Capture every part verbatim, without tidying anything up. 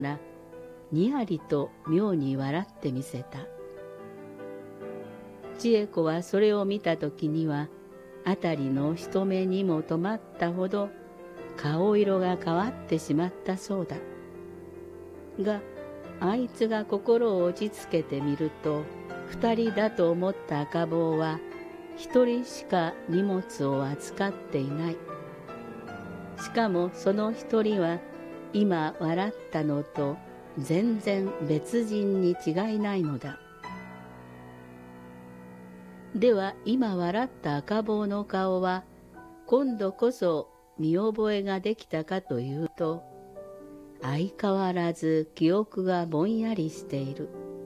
らにやりと妙に笑ってみせた。千恵子はそれを見た時には辺りの人目にも止まったほど顔色が変わってしまったそうだ。があいつが心を落ち着けてみると、二人だと思った赤坊は一人しか荷物を扱っていない。しかもその一人は今笑ったのと全然別人に違いないのだ。では今笑った赤坊の顔は今度こそ見覚えができたかというと、相変わらず記憶がぼんやりしている。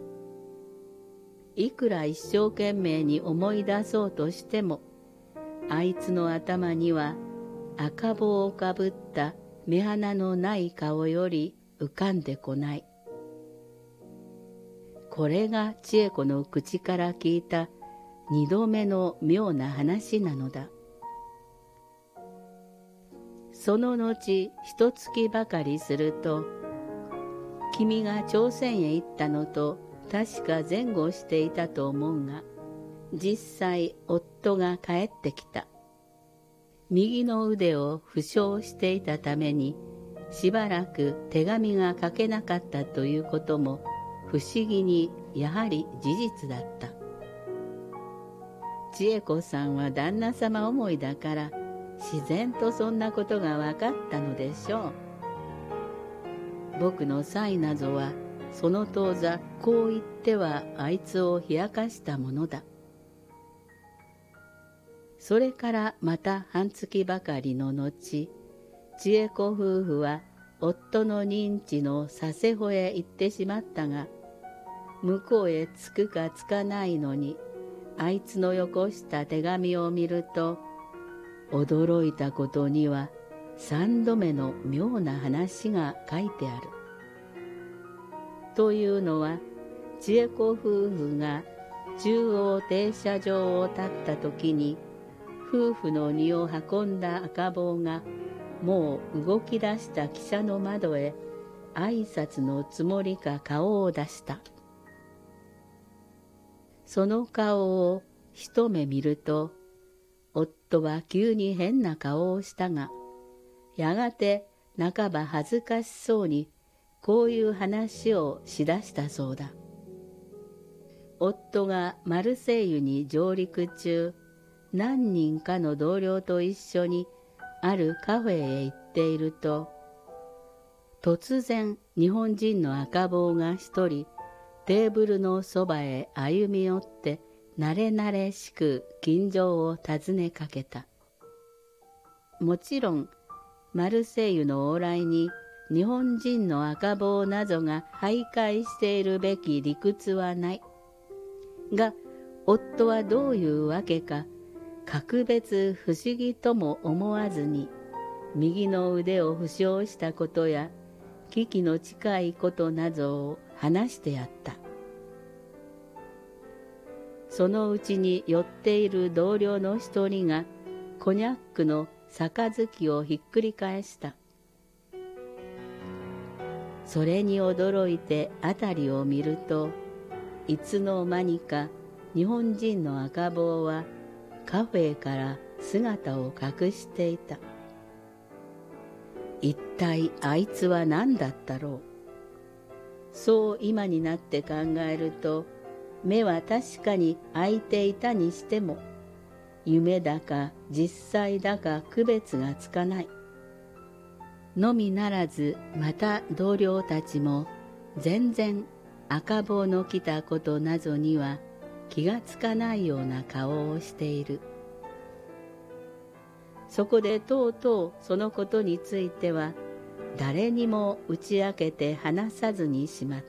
いくら一生懸命に思い出そうとしても、あいつの頭には赤帽をかぶった目鼻のない顔より浮かんでこない。これが千恵子の口から聞いた二度目の妙な話なのだ。その後一月ばかりすると、君が朝鮮へ行ったのと確か前後していたと思うが、実際夫が帰ってきた。右の腕を負傷していたためにしばらく手紙が書けなかったということも不思議にやはり事実だった。千恵子さんは旦那様思いだから自然とそんなことが分かったのでしょう。僕の妻なぞはその当座こう言ってはあいつを冷やかしたものだ。それからまた半月ばかりの後、千恵子夫婦は夫の認知の佐世保へ行ってしまったが、向こうへ着くか着かないのにあいつのよこした手紙を見ると、驚いたことには三度目の妙な話が書いてある。というのは、千恵子夫婦が中央停車場を立った時に、夫婦の荷を運んだ赤坊がもう動き出した汽車の窓へ挨拶のつもりか顔を出した。その顔を一目見ると、夫は急に変な顔をしたが、やがて半ば恥ずかしそうにこういう話をしだしたそうだ。夫がマルセイユに上陸中、何人かの同僚と一緒にあるカフェへ行っていると、突然日本人の赤坊が一人テーブルのそばへ歩み寄って慣れ慣れしく近所を訪ねかけた。もちろんマルセイユの往来に日本人の赤坊などが徘徊しているべき理屈はない。が、夫はどういうわけか格別不思議とも思わずに、右の腕を負傷したことや危機の近いことなどを話してやった。そのうちに寄っている同僚の一人がコニャックの杯をひっくり返した。それに驚いて辺りを見ると、いつの間にか日本人の赤坊はカフェから姿を隠していた。一体あいつは何だったろう。そう今になって考えると、目は確かに開いていたにしても、夢だか実際だか区別がつかない。のみならずまた同僚たちも全然赤坊の来たことなどには気がつかないような顔をしている。そこでとうとうそのことについては誰にも打ち明けて話さずにしまった。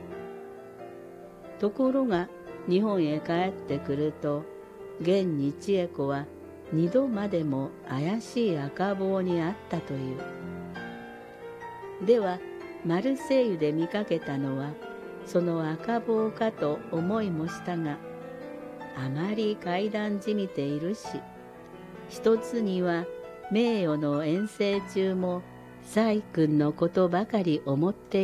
ところが日本へ帰ってくると、現に千恵子は二度までも怪しい赤坊に会ったという。ではマルセイユで見かけたのはその赤坊かと思いもしたが、あまり怪談じみているし、一つには名誉の遠征中も細君のことばかり思っている